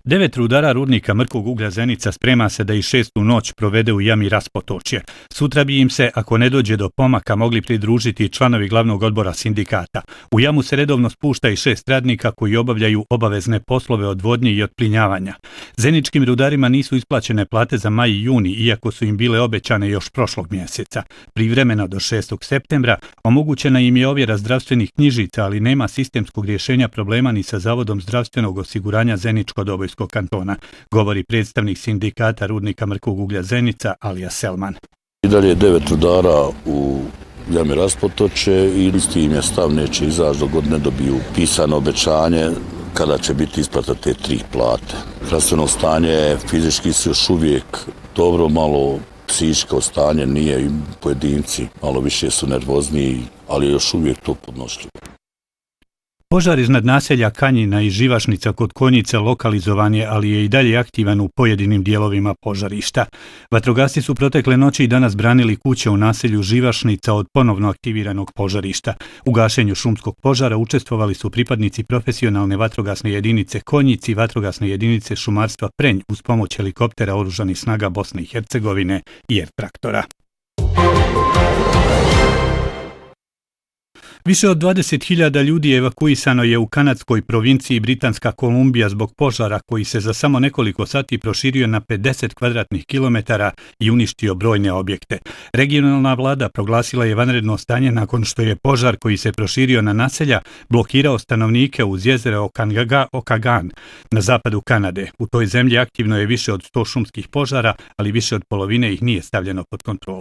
9 rudara rudnika mrkog uglja Zenica sprema se da i 6. noć provede u jami Raspotočje. Sutra bi im se, ako ne dođe do pomaka, mogli pridružiti članovi glavnog odbora sindikata. U jamu se redovno spušta i 6 radnika koji obavljaju obavezne poslove odvodnje i otplinjavanja. Zeničkim rudarima nisu isplaćene plate za maj i juni, iako su im bile obećane još prošlog mjeseca. Privremeno do 6. septembra omogućena im je ovjera zdravstvenih knjižica, ali nema sistemskog rješenja problema ni sa Zavodom zdravstvenog osiguranja Zeničko-Dobojskog kantona, govori predstavnik sindikata rudnika mrkog uglja Zenica Alija Selman. I dalje je 9 rudara u jami Raspotočje i isti im je stav neće izaći dok god ne dobiju pisano obećanje kada će biti isplata te 3 plate. Zdravstveno stanje fizički su još uvijek dobro, malo psihičko stanje nije i pojedinci, malo više su nervozniji, ali još uvijek to podnošljivo. Požar iznad naselja Kanjina i Živašnica kod Konjice lokalizovan je, ali je i dalje aktivan u pojedinim dijelovima požarišta. Vatrogasci su protekle noći i danas branili kuće u naselju Živašnica od ponovno aktiviranog požarišta. U gašenju šumskog požara učestvovali su pripadnici profesionalne vatrogasne jedinice Konjici i vatrogasne jedinice šumarstva Prenj uz pomoć helikoptera oružanih snaga Bosne i Hercegovine i R-traktora. Više od 20.000 ljudi evakuisano je u kanadskoj provinciji Britanska Kolumbija zbog požara koji se za samo nekoliko sati proširio na 50 kvadratnih kilometara i uništio brojne objekte. Regionalna vlada proglasila je vanredno stanje nakon što je požar koji se proširio na naselja blokirao stanovnike uz jezero Okagan na zapadu Kanade. U toj zemlji aktivno je više od 100 šumskih požara, ali više od polovine ih nije stavljeno pod kontrolu.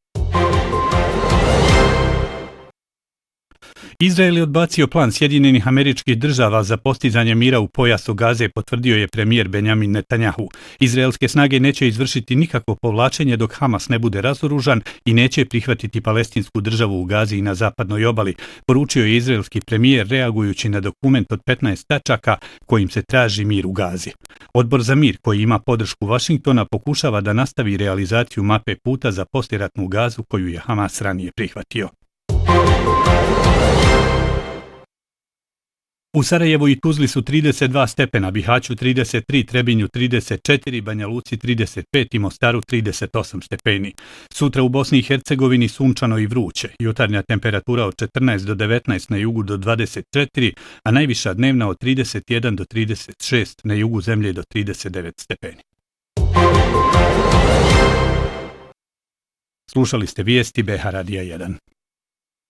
Izrael je odbacio plan Sjedinjenih Američkih Država za postizanje mira u pojasu Gaze, potvrdio je premijer Benjamin Netanjahu. Izraelske snage neće izvršiti nikakvo povlačenje dok Hamas ne bude razoružan i neće prihvatiti palestinsku državu u Gazi i na zapadnoj obali, poručio je izraelski premijer reagujući na dokument od 15 tačaka kojim se traži mir u Gazi. Odbor za mir, koji ima podršku Vašingtona, pokušava da nastavi realizaciju mape puta za poslijeratnu Gazu koju je Hamas ranije prihvatio. U Sarajevu i Tuzli su 32 stepena, Bihaću 33, Trebinju 34, Banja Luci 35 i Mostaru 38 stepeni. Sutra u Bosni i Hercegovini sunčano i vruće. Jutarnja temperatura od 14 do 19, na jugu do 24, a najviša dnevna od 31 do 36, na jugu zemlje do 39 stepeni. Slušali ste vijesti BH Radija 1.